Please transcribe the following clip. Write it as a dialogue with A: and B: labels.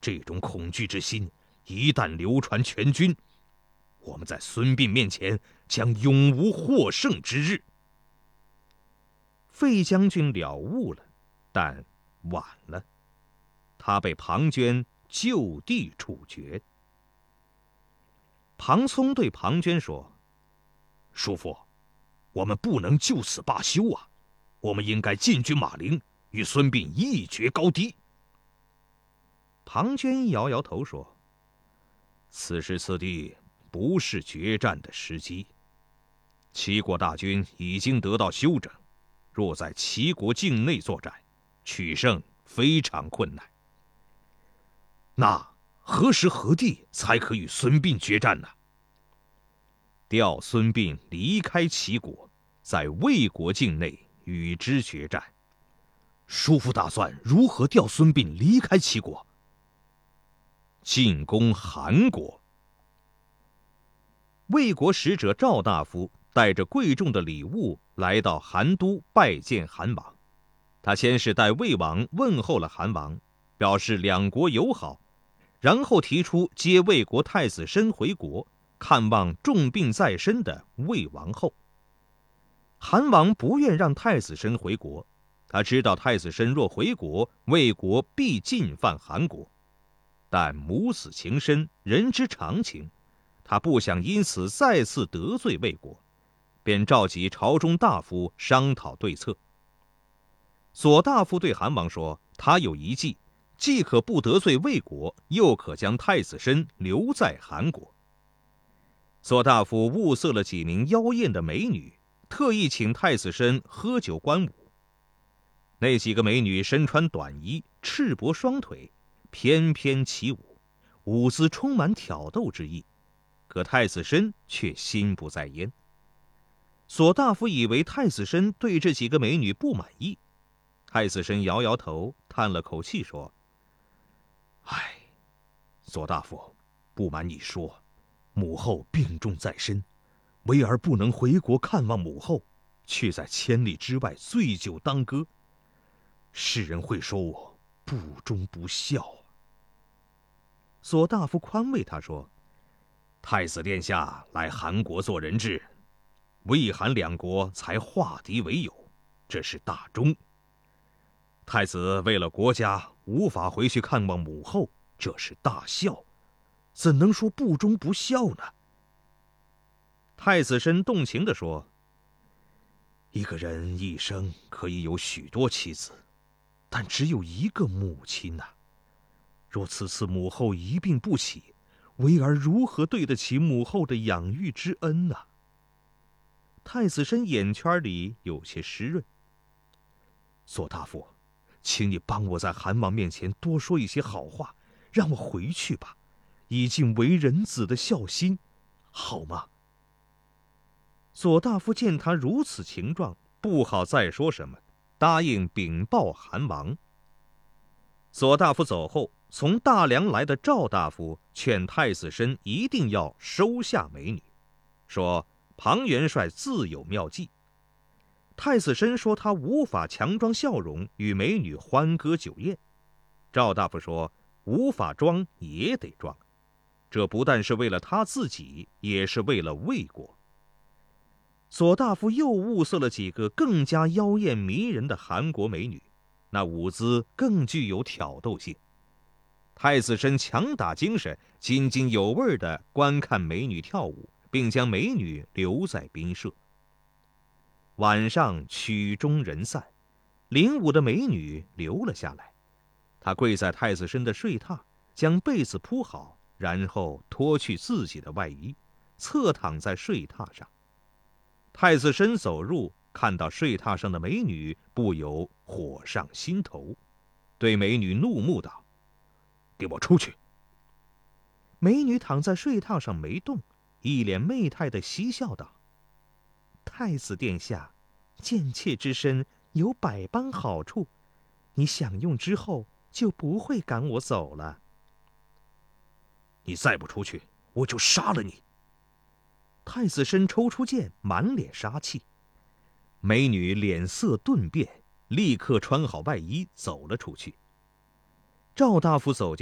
A: 这种恐惧之心一旦流传全军，我们在孙膑面前将永无获胜之日。费将军了悟了，但晚了，他被庞涓就地处决。庞聪对庞涓说：“叔父，我们不能就此罢休啊！我们应该进军马陵，与孙膑一决高低。”庞涓摇摇头说：“此时此地不是决战的时机。齐国大军已经得到休整，若在齐国境内作战，取胜非常困难。那何时何地才可与孙膑决战呢？”调孙膑离开齐国，在魏国境内与之决战。叔父打算如何调孙膑离开齐国？进攻韩国。魏国使者赵大夫带着贵重的礼物来到韩都拜见韩王。他先是代魏王问候了韩王，表示两国友好，然后提出接魏国太子申回国，看望重病在身的魏王后。韩王不愿让太子申回国，他知道太子申若回国，魏国必进犯韩国。但母子情深，人之常情，他不想因此再次得罪魏国，便召集朝中大夫商讨对策。左大夫对韩王说，他有一计，既可不得罪魏国，又可将太子申留在韩国。左大夫物色了几名妖艳的美女，特意请太子申喝酒观舞。那几个美女身穿短衣，赤膊双腿，翩翩起舞，舞姿充满挑逗之意，可太子申却心不在焉。左大夫以为太子申对这几个美女不满意，太子申摇摇头，叹了口气说：“唉，左大夫，不瞒你说，母后病重在身，唯儿不能回国看望母后，却在千里之外醉酒当歌，世人会说我不忠不孝啊。”左大夫宽慰他说：“太子殿下来韩国做人质，魏韩两国才化敌为友，这是大忠。太子为了国家无法回去看望母后，这是大孝，怎能说不忠不孝呢？”太子申动情地说：“一个人一生可以有许多妻子，但只有一个母亲呐。若此次母后一病不起，为儿如何对得起母后的养育之恩呢？”太子申眼圈里有些湿润。“左大夫，请你帮我在韩王面前多说一些好话，让我回去吧，以尽为人子的孝心，好吗？”左大夫见他如此情状，不好再说什么，答应禀报韩王。左大夫走后，从大梁来的赵大夫劝太子申一定要收下美女，说庞元帅自有妙计。太子申说他无法强装笑容与美女欢歌酒宴。赵大夫说无法装也得装，这不但是为了他自己，也是为了魏国。左大夫又物色了几个更加妖艳迷人的韩国美女，那舞姿更具有挑逗性。太子申强打精神，津津有味地观看美女跳舞，并将美女留在宾舍。晚上曲终人散，领舞的美女留了下来。她跪在太子申的睡榻，将被子铺好，然后脱去自己的外衣，侧躺在睡榻上。太子申走入，看到睡榻上的美女，不由火上心头，对美女怒目道：“给我出去！”美女躺在睡榻上没动，一脸媚态地嬉笑道：“太子殿下，贱妾之身有百般好处，你享用之后就不会赶我走了。”“你再不出去，我就杀了你！”太子申抽出剑，满脸杀气。美女脸色顿变，立刻穿好外衣走了出去。赵大夫走进